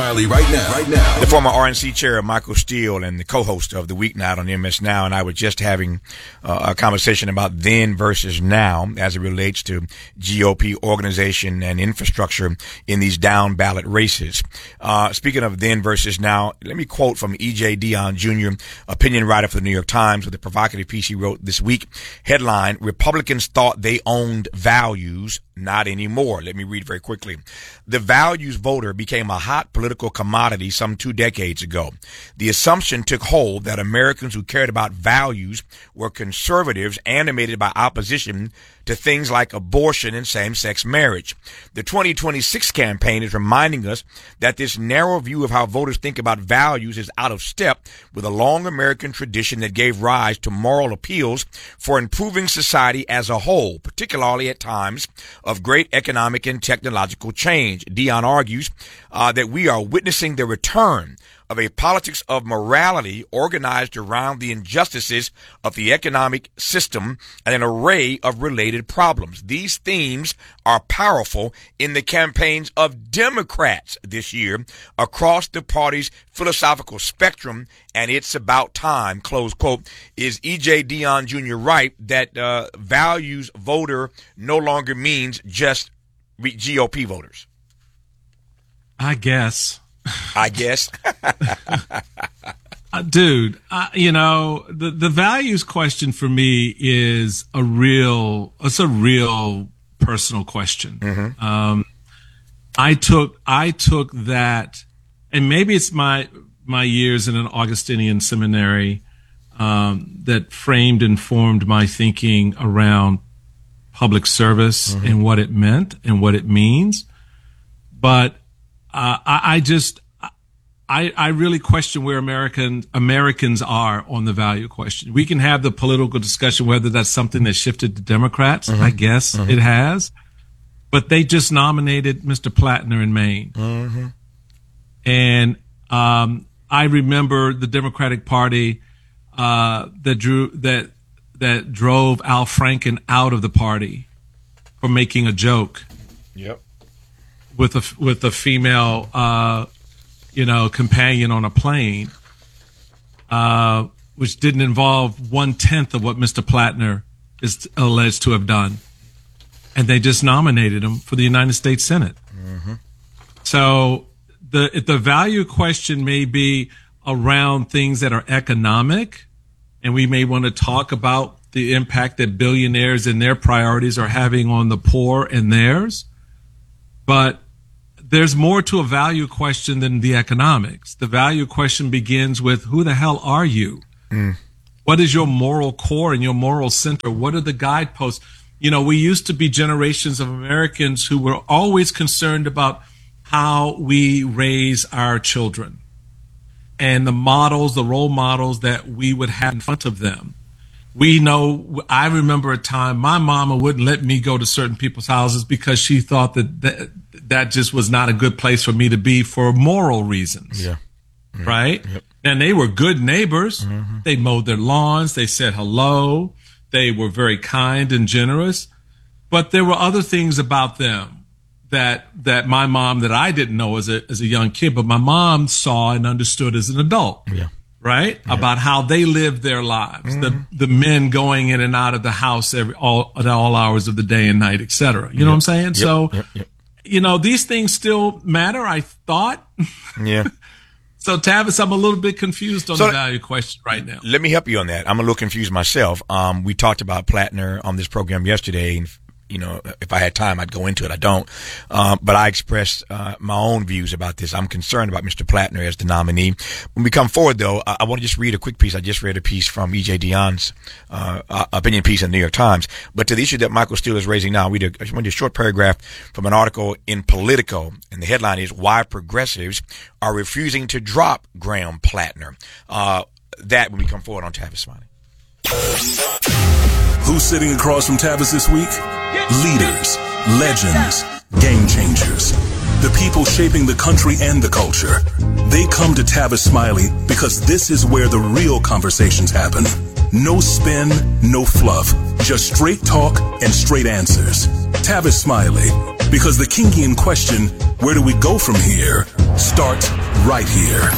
Smiley right now. The former RNC chair, Michael Steele, and the co-host of The Weeknight on MS Now, and I were just having a conversation about then versus now as it relates to GOP organization and infrastructure in these down ballot races. Speaking of then versus now, let me quote from E.J. Dionne Jr., opinion writer for the New York Times, with a provocative piece he wrote this week. Headline: Republicans thought they owned values, not anymore. Let me read very quickly. The values voter became a hot political commodity some 2 decades ago. The assumption took hold that Americans who cared about values were conservatives animated by opposition to things like abortion and same-sex marriage. The 2026 campaign is reminding us that this narrow view of how voters think about values is out of step with a long American tradition that gave rise to moral appeals for improving society as a whole, particularly at times of great economic and technological change. Dionne argues that we are witnessing the return of a politics of morality organized around the injustices of the economic system and an array of related problems. These themes are powerful in the campaigns of Democrats this year across the party's philosophical spectrum, and it's about time, close quote. Is E.J. Dionne Jr. right that values voter no longer means just GOP voters? I guess. Dude, the values question for me is a real personal question. Mm-hmm. I took that, and maybe it's my years in an Augustinian seminary that framed and formed my thinking around public service mm-hmm. and what it meant and what it means. But I really question where Americans are on the value question. We can have the political discussion whether that's something that shifted to Democrats. Mm-hmm. I guess mm-hmm. it has, but they just nominated Mr. Plattner in Maine, mm-hmm. and I remember the Democratic Party that drove Al Franken out of the party for making a joke. Yep. With a female, companion on a plane, which didn't involve 1/10 of what Mr. Plattner is alleged to have done, and they just nominated him for the United States Senate. Mm-hmm. So the value question may be around things that are economic, and we may want to talk about the impact that billionaires and their priorities are having on the poor and theirs. But there's more to a value question than the economics. The value question begins with, who the hell are you? Mm. What is your moral core and your moral center? What are the guideposts? We used to be generations of Americans who were always concerned about how we raise our children and the role models that we would have in front of them. I remember a time my mama wouldn't let me go to certain people's houses because she thought that just was not a good place for me to be for moral reasons. Yeah. Mm-hmm. Right? Yep. And they were good neighbors. Mm-hmm. They mowed their lawns. They said hello. They were very kind and generous. But there were other things about them that my mom, that I didn't know as a young kid, but my mom saw and understood as an adult. Yeah. Right? Yep. About how they lived their lives. Mm-hmm. The men going in and out of the house at all hours of the day and night, et cetera. You know what I'm saying? Yep. So, these things still matter, I thought. Yeah. So, Tavis, I'm a little bit confused on the value question right now. Let me help you on that. I'm a little confused myself. We talked about Plattner on this program yesterday, and if I had time, I'd go into it. I don't. But I expressed my own views about this. I'm concerned about Mr. Plattner as the nominee. When we come forward, though, I want to just read a quick piece. I just read a piece from E.J. Dionne's opinion piece in the New York Times. But to the issue that Michael Steele is raising now, I just want to read a short paragraph from an article in Politico. And the headline is, Why Progressives Are Refusing to Drop Graham Plattner. That when we come forward on Tavis Smiley. Who's sitting across from Tavis this week? Leaders, legends, game changers. The people shaping the country and the culture. They come to Tavis Smiley because this is where the real conversations happen. No spin, no fluff. Just straight talk and straight answers. Tavis Smiley. Because the Kingian question, where do we go from here, starts right here.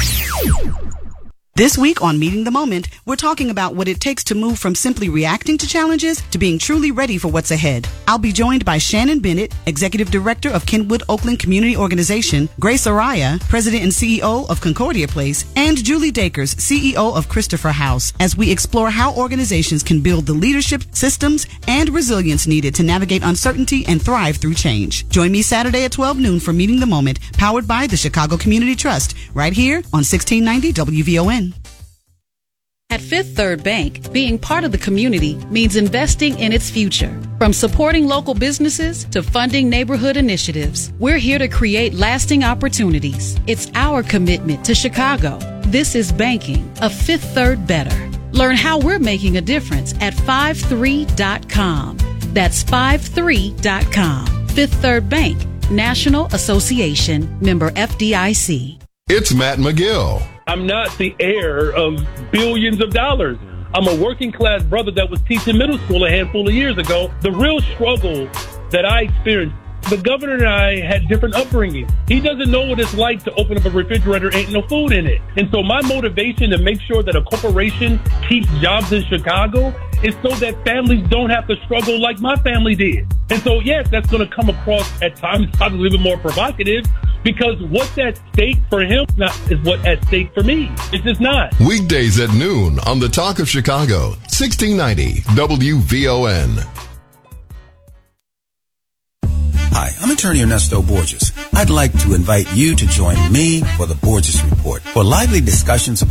This week on Meeting the Moment, we're talking about what it takes to move from simply reacting to challenges to being truly ready for what's ahead. I'll be joined by Shannon Bennett, Executive Director of Kenwood Oakland Community Organization, Grace Araya, President and CEO of Concordia Place, and Julie Dakers, CEO of Christopher House, as we explore how organizations can build the leadership, systems, and resilience needed to navigate uncertainty and thrive through change. Join me Saturday at 12 noon for Meeting the Moment, powered by the Chicago Community Trust, right here on 1690 WVON. At Fifth Third Bank, being part of the community means investing in its future. From supporting local businesses to funding neighborhood initiatives, we're here to create lasting opportunities. It's our commitment to Chicago. This is banking, a Fifth Third better. Learn how we're making a difference at 53.com. That's 53.com. Fifth Third Bank, National Association, member FDIC. It's Matt McGill. I'm not the heir of billions of dollars. I'm a working class brother that was teaching middle school a handful of years ago. The real struggle that I experienced, the governor and I had different upbringing. He doesn't know what it's like to open up a refrigerator, ain't no food in it. And so my motivation to make sure that a corporation keeps jobs in Chicago is so that families don't have to struggle like my family did. And so, yes, that's going to come across at times probably a little bit more provocative, because what's at stake for him is what's at stake for me. It's just not. Weekdays at noon on the Talk of Chicago, 1690 WVON. Hi, I'm attorney Ernesto Borges. I'd like to invite you to join me for the Borges Report for lively discussions about